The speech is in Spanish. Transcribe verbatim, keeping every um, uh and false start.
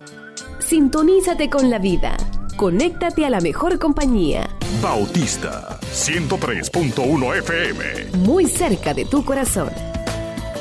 Sintonízate con la vida. Conéctate a la mejor compañía. Bautista ciento tres punto uno F M. Muy cerca de tu corazón.